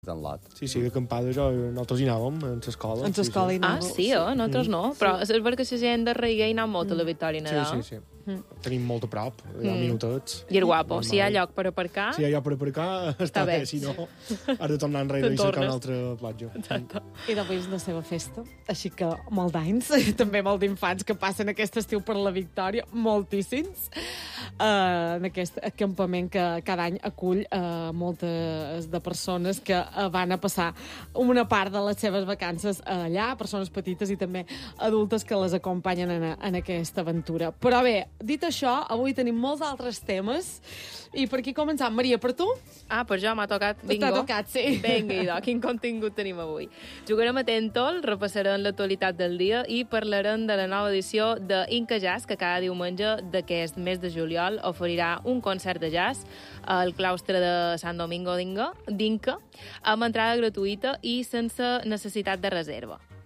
en lot. Sí, d'acampada nosaltres hi anàvem, en l'escola. En l'escola hi anàvem. Sí, nosaltres no. Però és veritat que la gent de Reguer hi anava molt a la Victòria Nadal. Sí. Tenim molt a prop, hi ha minutets. I és guapo. Si hi ha lloc per aparcar... Si hi ha lloc per aparcar, està bé. Si no, has de tornar enrere i cercar una altra platja. Exacte. I demà és la seva festa. Així que molt d'anys, també molt d'infants que passen aquest estiu per la Victòria, moltíssims, en aquest acampament que cada any acull moltes de persones que van a passar una part de les seves vacances allà, persones petites i també adultes que les acompanyen en aquesta aventura. Però bé, dit això, avui tenim molts altres temes i per aquí començam. Maria, per tu? Per jo m'ha tocat. Bingo. T'ha tocat, sí. Vinga, idò, quin contingut tenim avui? Jugarem a Tentol, repassarem l'actualitat del dia i parlarem de la nova edició de Inca Jazz, que cada diumenge d'aquest mes de juliol oferirà un concert de jazz al claustre de Sant Domingo d'Inca, amb entrada gratuïta i sense necessitat de reserva.